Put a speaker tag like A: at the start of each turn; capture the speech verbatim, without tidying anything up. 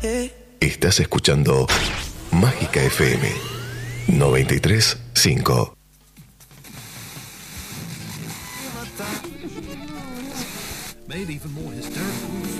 A: Estás escuchando Mágica F M noventa y tres punto cinco.
B: Made even more hysterical.